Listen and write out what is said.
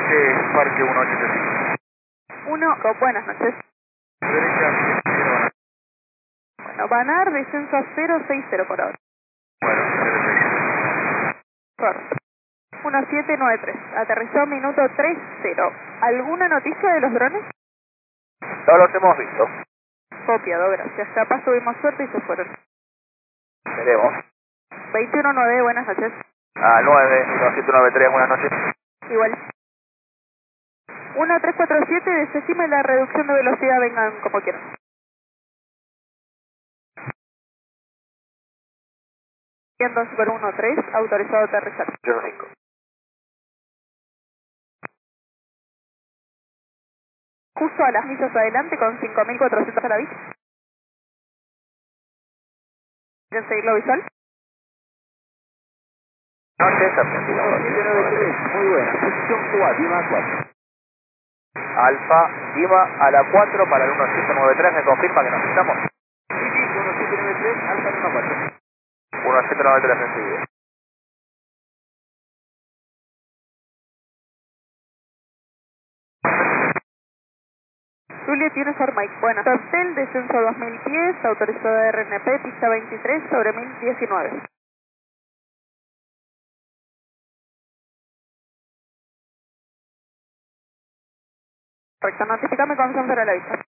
7, Parque 185. Buenas noches. Derecha, 0. Bueno, Banar, descenso a 060 por ahora. Bueno, 06. Correcto. 1793, aterrizó minuto 30. ¿Alguna noticia de los drones? No los hemos visto. Copiado, gracias. Capaz tuvimos suerte y se fueron. Veremos. 219, buenas noches. A 9, 1793, buenas noches. Igual. 1347, desestime la reducción de velocidad, vengan como quieran. Entonces por 13, autorizado a aterrizar. 05. Justo a las millas adelante con 5400 a la vista. ¿Quieren seguirlo visual? Noches, Argentina. 793, muy buena. Posición Cuba, Lima 4. Alfa, Lima a la 4 para el 1793, me confirma que nos estamos. Sí, 1793, Alfa Lima 4. 1793 enseguida. Juliet Uniform Mike, buenas. Hotel, descenso a 2000 pies, autorizado de RNP, pista 23 sobre 1019. Correcto, notificame cuando se la vista.